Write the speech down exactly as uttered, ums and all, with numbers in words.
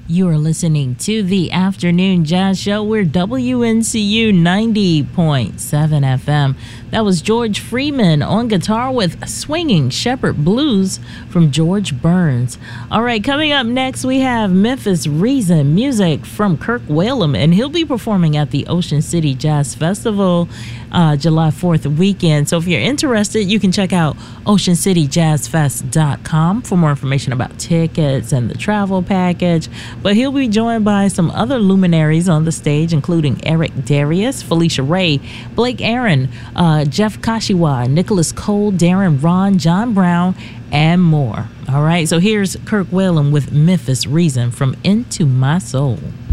You are listening to the Afternoon Jazz Show. We're W N C U ninety point seven F M. That was George Freeman on guitar with Swinging Shepherd Blues from George Burns. All right, coming up next, we have Memphis Reason music from Kirk Whalum, and he'll be performing at the Ocean City Jazz Festival uh, July fourth weekend. So if you're interested, you can check out ocean city jazz fest dot com for more information about tickets and the travel package. But he'll be joined by some other luminaries on the stage, including Eric Darius, Felicia Ray, Blake Aaron, uh, Jeff Kashiwa, Nicholas Cole, Darren Ron, John Brown, and more. All right, so here's Kirk Whalum with Memphis Reason from Into My Soul.